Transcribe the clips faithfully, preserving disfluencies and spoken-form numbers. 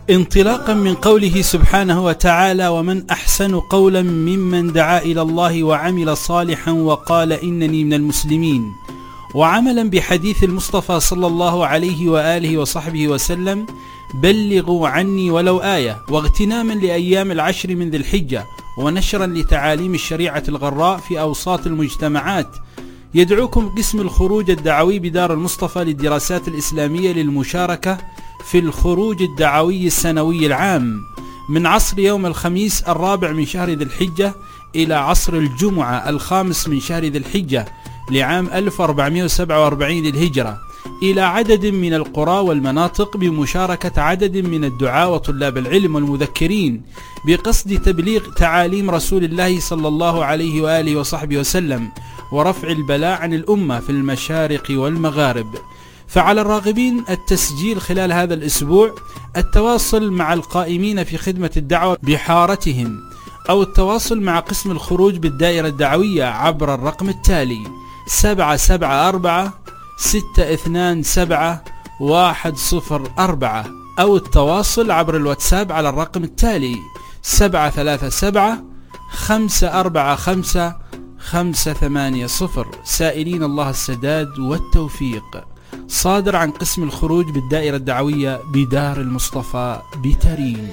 انطلاقا من قوله سبحانه وتعالى: ومن أحسن قولا ممن دعا إلى الله وعمل صالحا وقال إنني من المسلمين، وعملا بحديث المصطفى صلى الله عليه وآله وصحبه وسلم: بلغوا عني ولو آية، واغتناما لأيام العشر من ذي الحجة، ونشرا لتعاليم الشريعة الغراء في أوساط المجتمعات، يدعوكم قسم الخروج الدعوي بدار المصطفى للدراسات الإسلامية للمشاركة في الخروج الدعوي السنوي العام من عصر يوم الخميس الرابع من شهر ذي الحجة إلى عصر الجمعة الخامس من شهر ذي الحجة لعام ألف وأربعمائة وسبعة وأربعين للهجرة، إلى عدد من القرى والمناطق بمشاركة عدد من الدعاة وطلاب العلم والمذكرين، بقصد تبليغ تعاليم رسول الله صلى الله عليه وآله وصحبه وسلم ورفع البلاء عن الأمة في المشارق والمغارب. فعلى الراغبين التسجيل خلال هذا الأسبوع، التواصل مع القائمين في خدمة الدعوة بحارتهم، أو التواصل مع قسم الخروج بالدائرة الدعوية عبر الرقم التالي: سبعة سبعة أربعة ستة اثنان سبعة واحد صفر أربعة، أو التواصل عبر الواتساب على الرقم التالي: سبعة ثلاثة سبعة خمسة أربعة خمسة خمسة ثمانية صفر، سائلين الله السداد والتوفيق. صادر عن قسم الخروج بالدائرة الدعوية بدار المصطفى بتريم.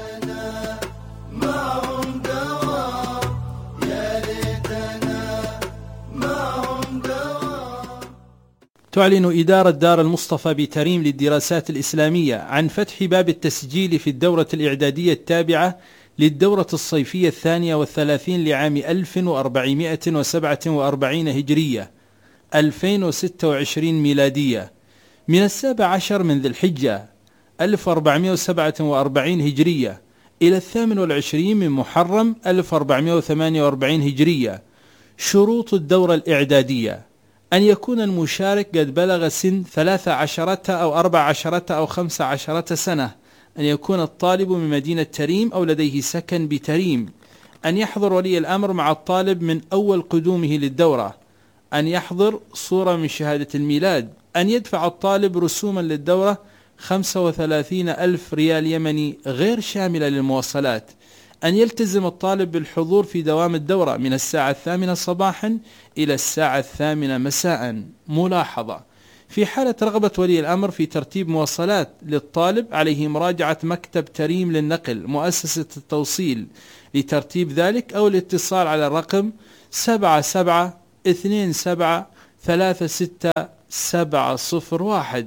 تعلن إدارة دار المصطفى بتريم للدراسات الإسلامية عن فتح باب التسجيل في الدورة الإعدادية التابعة للدورة الصيفية الثانية والثلاثين لعام ألف وأربعمائة وسبعة وأربعين هجرية ألفين وستة وعشرين ميلادية، من السابع عشر من ذي الحجة ألف وأربعمائة وسبعة وأربعين هجرية إلى الثامن والعشرين من محرم ألف وأربعمائة وثمانية وأربعين هجرية. شروط الدورة الإعدادية: أن يكون المشارك قد بلغ سن ثلاثة عشرة أو أربع عشرة أو خمس عشرة سنة، أن يكون الطالب من مدينة تريم أو لديه سكن بتريم، أن يحضر ولي الأمر مع الطالب من أول قدومه للدورة، أن يحضر صورة من شهادة الميلاد، أن يدفع الطالب رسوما للدورة خمسة وثلاثين ألف ريال يمني غير شاملة للمواصلات، أن يلتزم الطالب بالحضور في دوام الدورة من الساعة الثامنة صباحا إلى الساعة الثامنة مساء. ملاحظة: في حالة رغبة ولي الأمر في ترتيب مواصلات للطالب، عليه مراجعة مكتب تريم للنقل مؤسسة التوصيل لترتيب ذلك، أو الاتصال على الرقم سبعة سبعة اثنين سبعة ثلاثة ستة سبعة صفر واحد.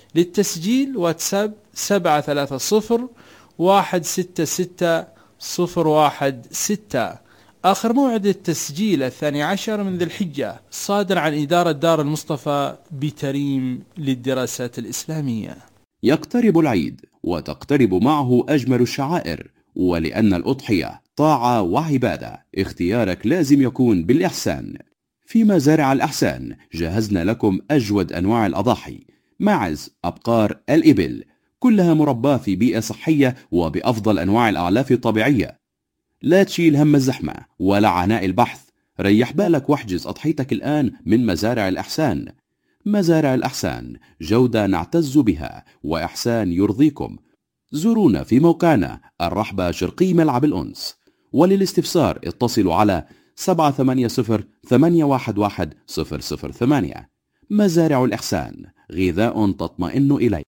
للتسجيل واتساب سبعة ثلاثة صفر واحد ستة ستة صفر واحد ستة. آخر موعد التسجيل الثاني عشر من ذي الحجة. صادر عن إدارة دار المصطفى بتريم للدراسات الإسلامية. يقترب العيد وتقترب معه أجمل الشعائر، ولأن الأضحية طاعة وعبادة، اختيارك لازم يكون بالإحسان. في مزارع الإحسان جهزنا لكم أجود أنواع الأضاحي: ماعز، أبقار، الإبل، كلها مرباة في بيئة صحية وبأفضل أنواع الأعلاف الطبيعية. لا تشيل هم الزحمة ولا عناء البحث، ريح بالك واحجز أضحيتك الآن من مزارع الإحسان. مزارع الإحسان، جودة نعتز بها وإحسان يرضيكم. زورونا في موقعنا الرحبة شرقي ملعب الأنس، وللاستفسار اتصلوا على سبعة ثمانية صفر ثمانية واحد واحد صفر صفر ثمانية. مزارع الإحسان، غذاء تطمئن إليه.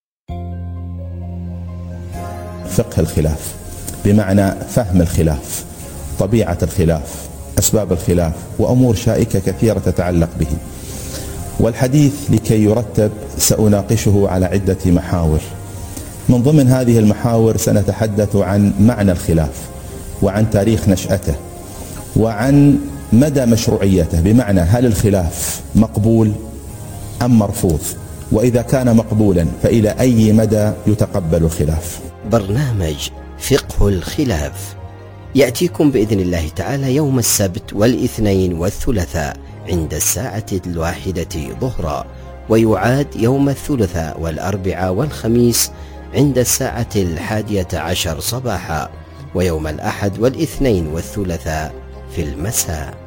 فقه الخلاف بمعنى فهم الخلاف، طبيعة الخلاف، أسباب الخلاف، وأمور شائكة كثيرة تتعلق به. والحديث لكي يرتب سأناقشه على عدة محاور. من ضمن هذه المحاور سنتحدث عن معنى الخلاف، وعن تاريخ نشأته، وعن مدى مشروعيته، بمعنى هل الخلاف مقبول أم مرفوض، وإذا كان مقبولا فإلى أي مدى يتقبل الخلاف. برنامج فقه الخلاف يأتيكم بإذن الله تعالى يوم السبت والاثنين والثلاثاء عند الساعة الواحدة ظهرا، ويعاد يوم الثلاثاء والأربعاء والخميس عند الساعة الحادية عشر صباحا، ويوم الأحد والاثنين والثلاثاء في المساء.